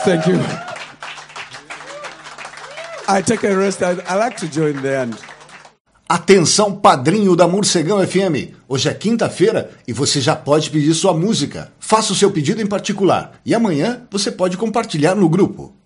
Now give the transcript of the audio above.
Thank you. I take a rest. I like to join the end. Atenção, padrinho da Morcegão FM. Hoje é quinta-feira e você já pode pedir sua música. Faça o seu pedido em particular e amanhã você pode compartilhar no grupo.